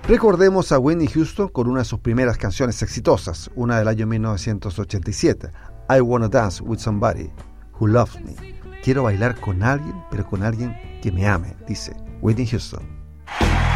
Recordemos a Whitney Houston con una de sus primeras canciones exitosas, una del año 1987, I Wanna Dance With Somebody Who Loves Me. Quiero bailar con alguien, pero con alguien que me ame, dice Whitney Houston.